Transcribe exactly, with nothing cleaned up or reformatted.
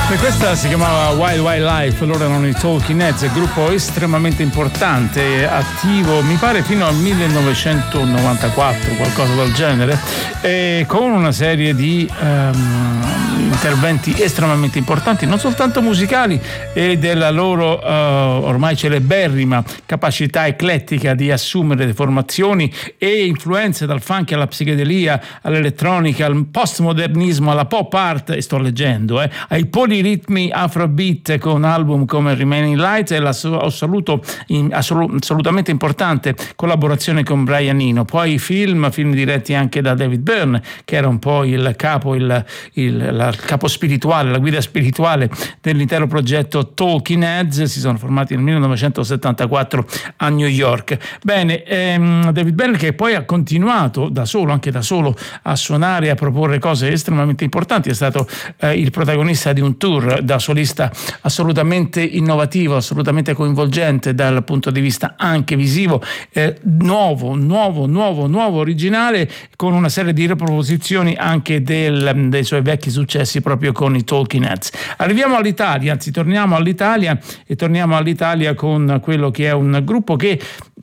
E questa si chiamava Wild Wild Life, loro erano i Talking Heads, gruppo estremamente importante, attivo mi pare fino al millenovecentonovantaquattro, qualcosa del genere, e con una serie di um, interventi estremamente importanti, non soltanto musicali, e della loro uh, ormai celeberrima capacità eclettica di assumere formazioni e influenze dal funk alla psichedelia, all'elettronica, al postmodernismo, alla pop art, e sto leggendo, eh, ai poliritmi afrobeat con album come Remaining Light e la assoluto, in, assolu, assolutamente importante collaborazione con Brian Eno. Poi film, film diretti anche da David Byrne, che era un po' il capo, il, il, la, il capo spirituale, la guida spirituale dell'intero progetto Talking Heads. Si sono formati nel millenovecentosettantaquattro a New York. Bene, ehm, David Byrne, che poi ha continuato da solo, anche da solo, a suonare e a proporre cose estremamente importanti, è stato eh, il protagonista di un tour da solista assolutamente innovativo, assolutamente coinvolgente dal punto di vista anche visivo, eh, nuovo, nuovo, nuovo, nuovo, originale, con una serie di riproposizioni anche del, dei suoi vecchi successi proprio con i Talking Heads. Arriviamo all'Italia, anzi torniamo all'Italia e torniamo all'Italia con quello che è un gruppo che